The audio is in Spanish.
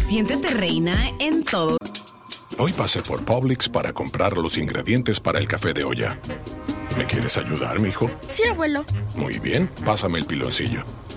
Siéntete reina en todo. Hoy pasé por Publix para comprar los ingredientes para el café de olla. ¿Me quieres ayudar, mijo? Sí, abuelo. Muy bien, pásame el piloncillo.